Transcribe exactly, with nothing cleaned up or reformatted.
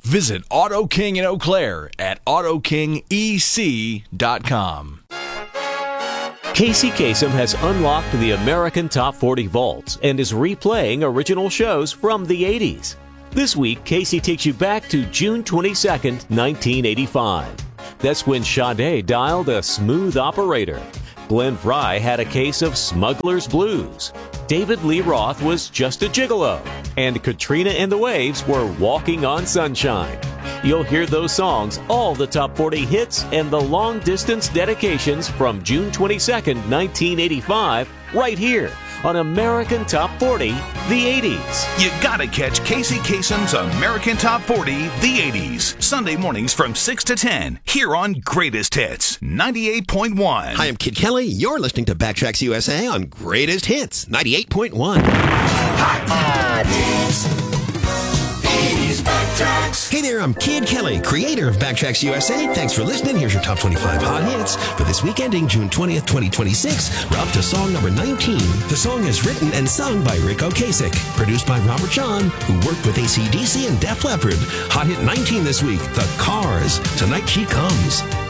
Visit Auto King in Eau Claire at auto king e c dot com. Casey Kasem has unlocked the American Top forty vaults and is replaying original shows from the eighties. This week, Casey takes you back to June twenty-second, nineteen eighty-five. That's when Sade dialed a smooth operator. Glenn Frey had a case of Smuggler's Blues. David Lee Roth was just a gigolo. And Katrina and the Waves were Walking on Sunshine. You'll hear those songs, all the top forty hits, and the long-distance dedications from June twenty-second, nineteen eighty-five, right here on American Top forty, the eighties. You gotta catch Casey Kasem's American Top forty, the eighties. Sunday mornings from six to ten, here on Greatest Hits, ninety-eight point one. Hi, I'm Kid Kelly. You're listening to Backtracks U S A on Greatest Hits, ninety-eight point one. Hot hits. eighties Backtracks. Hey there, I'm Kid Kelly, creator of Backtracks U S A. Thanks for listening. Here's your top twenty-five hot hits for this week ending June twentieth, twenty twenty-six. We're up to song number nineteen. The song is written and sung by Rick Ocasek, produced by Robert John, who worked with A C D C and Def Leppard. Hot hit nineteen this week, The Cars, Tonight She Comes.